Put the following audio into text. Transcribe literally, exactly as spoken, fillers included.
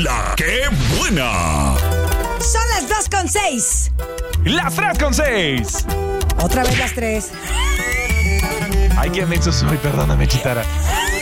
La ¡Qué buena! Son las dos con seis. Las tres con seis. Otra vez las tres. Ay, qué menso soy, perdóname, Chitara.